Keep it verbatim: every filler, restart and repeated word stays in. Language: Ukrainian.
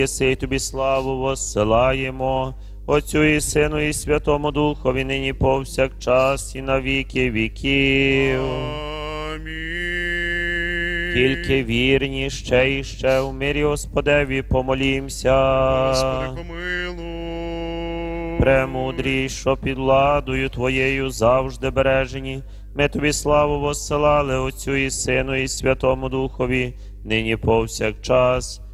Єси, тобі славу воссилаємо, Отцю і Сину, і Святому Духові, нині повсякчас, і на віки віків. Амінь. Тільки вірні ще і ще у мирі Господеві помолімся. Господи, помилуй. Премудрій, що під владою Твоєю завжди бережені, ми Тобі славу воссилали Отцю і Сину, і Святому Духові, нині повсякчас,